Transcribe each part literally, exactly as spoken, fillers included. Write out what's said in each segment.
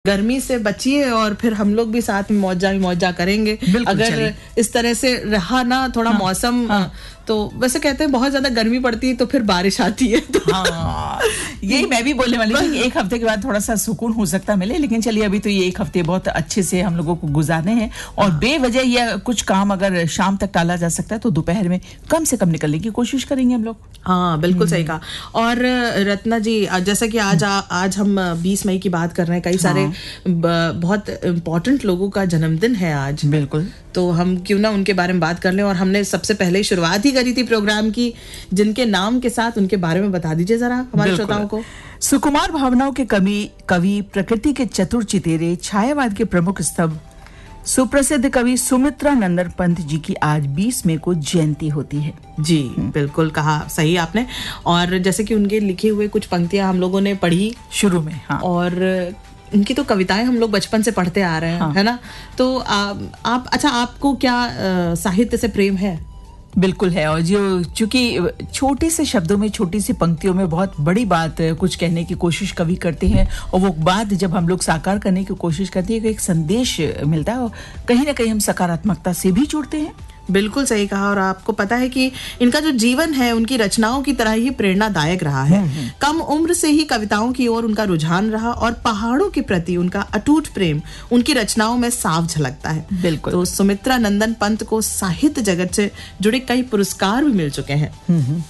गर्मी से बचिए और फिर हम लोग भी साथ में मौजा ही मौजा करेंगे। अगर इस तरह से रहा ना थोड़ा हाँ, मौसम हाँ, तो वैसे कहते हैं बहुत ज्यादा गर्मी पड़ती है तो फिर बारिश आती है तो हाँ, यही मैं भी बोलने वाली थी। एक हफ्ते के बाद थोड़ा सा सुकून हो सकता मिले, लेकिन चलिए अभी तो ये एक हफ्ते बहुत अच्छे से हम लोगों को गुजारने हैं और हाँ, बेवजह या कुछ काम अगर शाम तक टाला जा सकता है तो दोपहर में कम से कम निकलने की कोशिश करेंगे हम लोग। हाँ बिल्कुल सही कहा। और रत्ना जी, जैसा कि आज आ, आज हम बीस मई की बात कर रहे हैं, कई हाँ, सारे बहुत इम्पोर्टेंट लोगों का जन्मदिन है आज। बिल्कुल, तो हम क्यों ना उनके बारे में बात कर लें। और हमने सबसे पहले शुरुआत ही करी थी प्रोग्राम की जिनके नाम के साथ उनके बारे में बता दीजिए जरा हमारे श्रोताओं को। सुकुमार भावनाओं के कवि कवि प्रकृति के चतुर चितेरे, छायावाद के प्रमुख स्तंभ, सुप्रसिद्ध कवि सुमित्रा नंदन पंत जी की आज बीस मई को जयंती होती है। जी बिल्कुल कहा सही आपने। और जैसे कि उनके लिखे हुए कुछ पंक्तियां हम लोगों ने पढ़ी शुरू में हाँ, और उनकी तो कविताएं हम लोग बचपन से पढ़ते आ रहे हैं हाँ, है ना। तो आ, आप अच्छा आपको क्या साहित्य से प्रेम है? बिल्कुल है। और जो चूंकि छोटे से शब्दों में, छोटी सी पंक्तियों में बहुत बड़ी बात कुछ कहने की कोशिश कवि करते हैं और वो बात जब हम लोग साकार करने की कोशिश करते हैं तो एक संदेश मिलता है और कहीं ना कहीं हम सकारात्मकता से भी जुड़ते हैं। बिल्कुल सही कहा। और आपको पता है कि इनका जो जीवन है उनकी रचनाओं की तरह ही प्रेरणादायक रहा है। कम उम्र से ही कविताओं की ओर उनका रुझान रहा और पहाड़ों के प्रति उनका अटूट प्रेम उनकी रचनाओं में साफ झलकता है। बिल्कुल। तो सुमित्रा नंदन पंत को साहित्य जगत से जुड़े कई पुरस्कार भी मिल चुके हैं।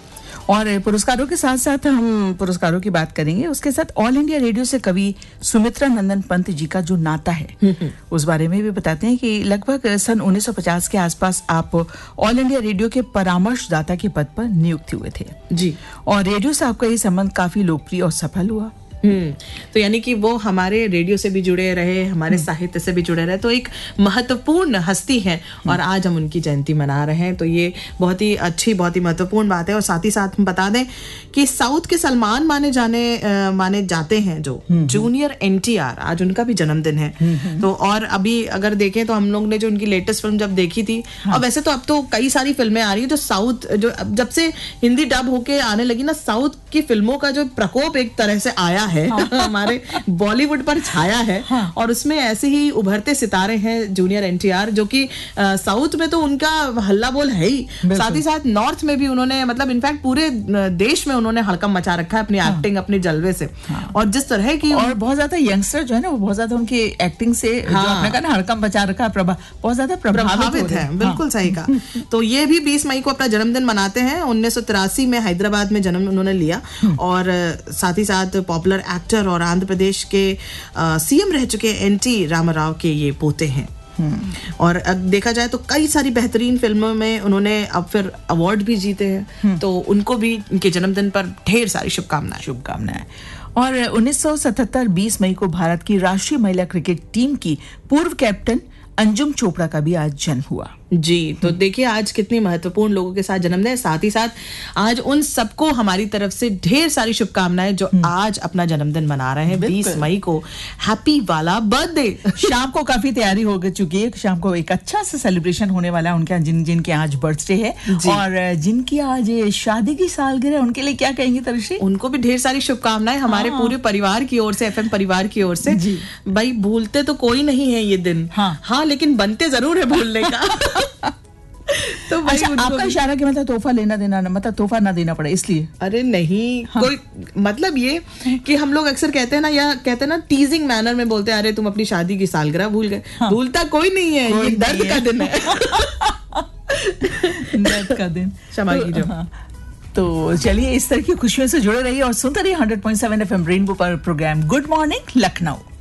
और पुरस्कारों के साथ साथ हम पुरस्कारों की बात करेंगे, उसके साथ ऑल इंडिया रेडियो से कवि सुमित्रा नंदन पंत जी का जो नाता है उस बारे में भी बताते हैं कि लगभग सन उन्नीस सौ पचास के आसपास आप ऑल इंडिया रेडियो के परामर्शदाता के पद पर नियुक्त हुए थे जी। और रेडियो से आपका ये संबंध काफी लोकप्रिय और सफल हुआ। हम्म तो यानी कि वो हमारे रेडियो से भी जुड़े रहे, हमारे साहित्य से भी जुड़े रहे, तो एक महत्वपूर्ण हस्ती है और आज हम उनकी जयंती मना रहे हैं। तो ये बहुत ही अच्छी, बहुत ही महत्वपूर्ण बात है। और साथ ही साथ हम बता दें कि साउथ के सलमान माने जाने आ, माने जाते हैं जो जूनियर एनटीआर, आज उनका भी जन्मदिन है। तो और अभी अगर देखें तो हम लोग ने जो उनकी लेटेस्ट फिल्म जब देखी थी हाँ, और वैसे तो अब तो कई सारी फिल्में आ रही है जो साउथ, जो जब से हिंदी डब होके आने लगी ना, साउथ की फिल्मों का जो प्रकोप एक तरह से आया है हाँ, हमारे बॉलीवुड पर छाया है हाँ, और उसमें ऐसे ही उभरते सितारे हैं जूनियर एनटीआर, जो कि साउथ में तो उनका हल्ला बोल है ही, साथ ही साथ नॉर्थ में भी उन्होंने, मतलब इनफैक्ट पूरे देश में उन्होंने हड़कम मचा रखा है अपनी हाँ, एक्टिंग, अपने जलवे से हाँ, और जिस तरह की, और बहुत ज्यादा यंगस्टर जो है ना वो बहुत ज्यादा उनकी एक्टिंग से हाँ, जो आपने कहा ना हड़कम मचा रखा है, प्रभा बहुत ज्यादा प्रभावित है। बिल्कुल हाँ, सही कहा। तो ये भी बीस मई को अपना जन्मदिन मनाते हैं। उन्नीस सौ तिरासी में हैदराबाद में जन्म उन्होंने लिया और साथ ही साथ पॉपुलर एक्टर और आंध्र प्रदेश के सीएम रह चुके एन टी रामाराव के ये पोते हैं। और अब देखा जाए तो कई सारी बेहतरीन फिल्मों में उन्होंने अब फिर अवार्ड भी जीते हैं। तो उनको भी उनके जन्मदिन पर ढेर सारी शुभकामनाएं शुभकामनाएं और उन्नीस सौ सतहत्तर बीस मई को भारत की राष्ट्रीय महिला क्रिकेट टीम की पूर्व कैप्टन अंजुम चोपड़ा का भी आज जन्म हुआ। जी, तो देखिए आज कितनी महत्वपूर्ण लोगों के साथ जन्मदिन है। साथ ही साथ आज उन सबको हमारी तरफ से ढेर सारी शुभकामनाएं जो आज अपना जन्मदिन मना रहे हैं बीस मई को। हैप्पी वाला बर्थडे। शाम को काफी तैयारी हो चुकी है, शाम को एक अच्छा सा सेलिब्रेशन होने वाला है उनके, जिन जिनके आज बर्थडे है और जिनकी आज शादी की सालगिरह, उनके लिए क्या कहेंगे तनुश्री? उनको भी ढेर सारी शुभकामनाएं हमारे पूरे परिवार की ओर से, एफएम परिवार की ओर से। भाई भूलते तो कोई नहीं है ये दिन हाँ, हाँ लेकिन बनते जरूर है भूलने का। तो अच्छा, आपका इशारा कि मतलब तोहफा लेना देना, मतलब तोहफा ना देना पड़े इसलिए? अरे नहीं हाँ, कोई मतलब ये कि हम लोग अक्सर कहते हैं ना, या कहते हैं ना टीजिंग मैनर में बोलते हैं, अरे तुम अपनी शादी की सालगिरह भूल गए। हाँ, भूलता कोई नहीं है, ये दर्द का दिन है। दर्द का दिन, क्षमा कीजिए। हाँ, तो चलिए इस तरह की खुशियों से जुड़े रहिए और सुनते रहिए hundred point seven FM rainbow पर प्रोग्राम गुड मॉर्निंग लखनऊ।